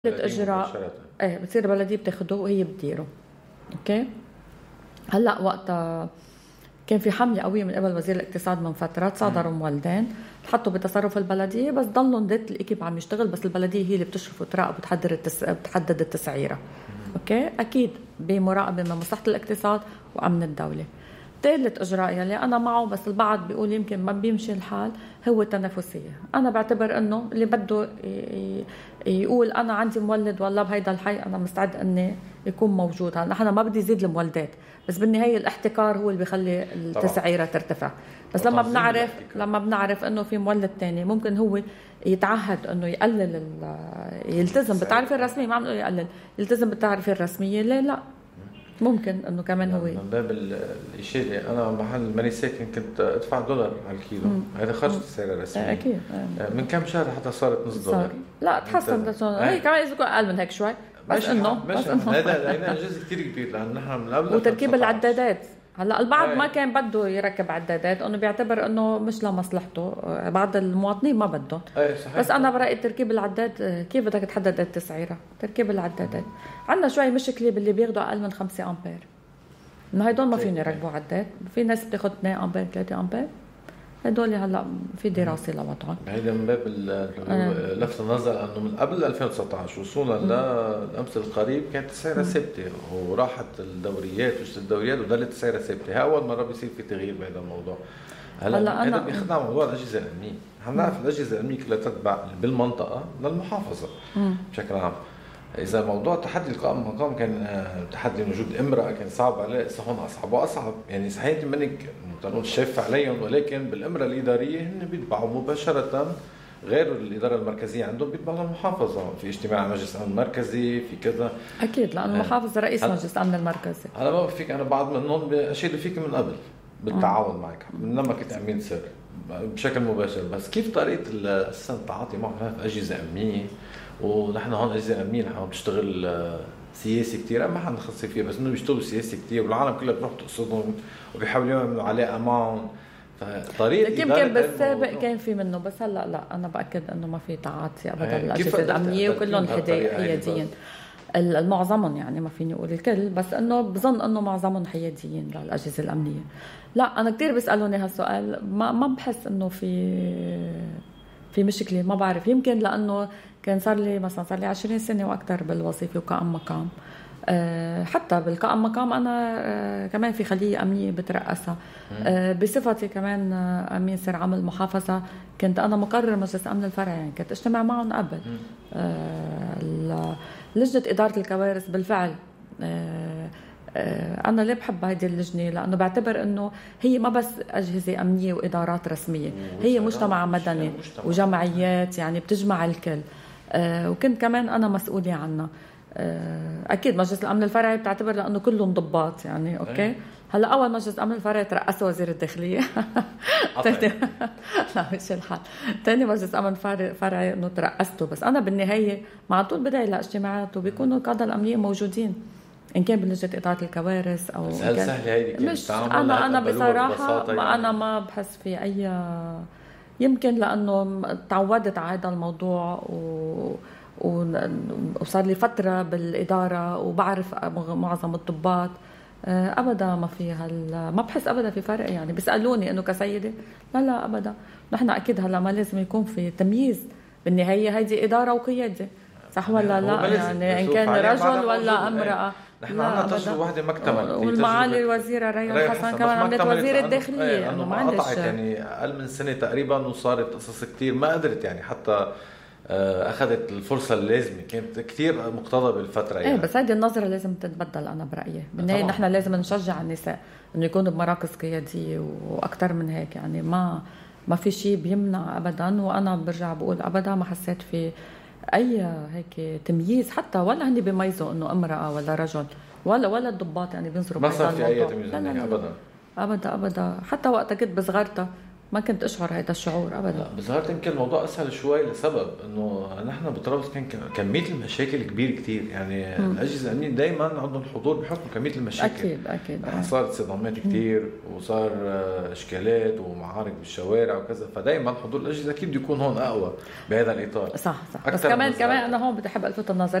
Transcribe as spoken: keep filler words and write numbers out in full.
اجراء ايه بتصير البلديه بتاخده وهي بتديره. اوكي هلا وقتها كان في حمله قويه من قبل وزير الاقتصاد من فتره، صادروا مولدين حطوا بتصرف البلديه، بس ضلوا ذات الايكيب عم يشتغل، بس البلديه هي اللي بتشرف وتراقب وبتحدد التس... بتحدد التسعيره. اوكي اكيد بمراقبه من مصلحه الاقتصاد وامن الدوله. ثالث اجراء يلي انا معه بس البعض بيقول يمكن ما بيمشي الحال هو التنافسيه. انا بعتبر انه اللي بده يقول انا عندي مولد والله بهيدا الحي انا مستعد اني يكون موجود. هلا نحن ما بدي يزيد المولدات، بس بالنهايه الاحتكار هو اللي بيخلي التسعيره ترتفع. بس لما بنعرف لما بنعرف انه في مولد تاني ممكن هو يتعهد انه يقلل يلتزم بالتعرفه الرسميه، ما عم نقول يقلل، يلتزم بالتعرفه الرسميه، ليه لا؟ ممكن انه كمان هو من باب الشيء اللي انا محل ماني ساكن كنت ادفع دولار على الكيلو، هذا خرج السعر الرسمي اكيد. من كم شهر حتى صارت نص دولار. لا تحسن هي كمان اذا اقل من هيك شوي، بس انه هذا هذا جزء كثير كبير لانه نحن من قبل وتركيب العدادات. هلا البعض ما كان بده يركب عدادات، انه بيعتبر انه مش لمصلحته، بعض المواطنين ما بدهم. بس انا برايي تركيب العداد كيف بدك تحدد التسعيره؟ تركيب العدادات عندنا شوي مشكله باللي بياخذوا اقل من خمسة امبير، انه هدول ما فيهم يركبوا عداد. في ناس بتاخذ اثنين امبير ثلاثة امبير، هدول هلا في دراسه لوضعهم. هيدا من باب لفت النظر انه من قبل ألفين وتسعة عشر وصولا للامس القريب كانت السعر ثابته، وراحت الدوريات وجت الدوريات وضلت السعر ثابته. اول مره بيصير في تغيير بهذا الموضوع. هلا هذا بيخدم على موضوع الاجهزه الامنيه. نحن نعرف الاجهزه الامنيه كلها تتبع بالمنطقه للمحافظه بشكل عام. إذا موضوع تحدي القائم المقام كان تحدي وجود امرأة كان صعب عليه، هون أصعب وأصعب. يعني صحيح منك تنقول شاف عليهم، ولكن بالإمرأة الإدارية هن بيتبعوا مباشرة، غير الإدارة المركزية عندهم بيتبعوا المحافظة في اجتماع مجلس الأمن المركزي في كذا. أكيد لأن المحافظة رئيس مجلس الأمن المركزي. أنا ما بفيك أنا بعض منهم أشيل فيك من قبل بالتعاون معك من لما كنت أمين سر بشكل مباشر. بس كيف طريقة التعاطي معهم في أجهزة أمنية؟ ونحن هون أجهزة أمنية نحن بتشتغل سياسي كتير، ما حد نخصص فيها، بس إنه بيشتغلوا سياسي كتير والعالم كلها بتروح تقصدهم وبيحاولوا يعملوا علاقة معهم. فطريقة يمكن بالسابق كان في منه، بس هلا لا أنا بأكد إنه ما في تعاطي أبدا للأجهزة الأمنية وكلهم حياديين. المعظمهم يعني ما فيني أقول الكل، بس إنه بظن إنه معظمهم حياديين للأجهزة الأمنية. لا أنا كتير بيسألوني هالسؤال، ما ما بحس إنه في في مشكلة، ما بعرف. يمكن لأنه كان صار لي مثلا صار لي عشرين سنة وأكثر بالوظيفة وقائم مقام. أه حتى بالقائم مقام أنا أه كمان في خلية أمنية بترأسها. أه بصفتي كمان أمين سر عمل محافظة كنت أنا مقرر مجلس أمن الفرع، يعني كنت أجتمع معهم قبل. أه لجنة إدارة الكوارث بالفعل أه أنا ليه بحب هذه اللجنة؟ لأنه بعتبر أنه هي ما بس أجهزة أمنية وإدارات رسمية، هي مجتمع مدني وجمعيات يعني بتجمع الكل. أه وكنت كمان أنا مسؤولة عنها. أه أكيد مجلس الأمن الفرعي بتعتبر لأنه كلهم ضباط يعني. أوكي هلا أول مجلس الأمن الفرعي ترأسه وزير الداخلية. لا مش الحال. تاني مجلس أمن فرعي إنه ترأسته، بس أنا بالنهاية مع طول بداية لاجتماعات وبيكونوا القادة الأمنية موجودين، إن كان بلجنة إدارة الكوارث أو بس هل سهلة هيدي مش أنا أنا بصراحة ما يعني. أنا ما بحس في أي، يمكن لأنه تعودت على هذا الموضوع و وصار لي فترة بالإدارة وبعرف معظم الضباط. أبدا ما في هال ما بحس أبدا في فرق. يعني بيسألوني إنه كسيدة لا لا أبدا. نحن أكيد هلا ما لازم يكون في تمييز، بالنهاية هيدي إدارة وقيادة، صح ولا لا؟ يعني إن كان رجل ولا امرأة. نحن عندنا تجربة واحدة ما اكتملت، والمعالي الوزيرة ريان حسن كمان عملت وزير الداخلية انه ما قطعت يعني اقل من سنة تقريبا وصارت قصص كتير ما قدرت يعني حتى اخذت الفرصة اللازمة، كانت كتير مقتضى بالفترة يعني. ايه بس هذه النظرة لازم تتبدل انا برأيي. بالنهاية نحن لازم نشجع النساء انه يكونوا بمراكز قيادية واكثر من هيك. يعني ما ما في شيء بيمنع ابدا، وانا برجع بقول ابدا ما حسيت في اي هيك تمييز حتى، ولا هني بيميزوا انه امرأة ولا رجل ولا ولا الضباط يعني بينظروا ما صار في اي تمييز ابدا ابدا ابدا. حتى وقت كنت بصغرتها ما كنت اشعر هذا الشعور ابدا. بظهرت يمكن الموضوع اسهل شوي لسبب انه نحن بطرابلس كان كميه المشاكل كبيره كتير، يعني م. الاجهزه الامنيه دائما عندهم الحضور بحكم كميه المشاكل. اكيد اكيد صارت صدامات كتير وصار اشكالات ومعارك بالشوارع وكذا، فدائما حضور الاجهزه اكيد بده يكون هون اقوى بهذا الاطار. صح صح. بس كمان كمان انا هون بدي احب الفت النظر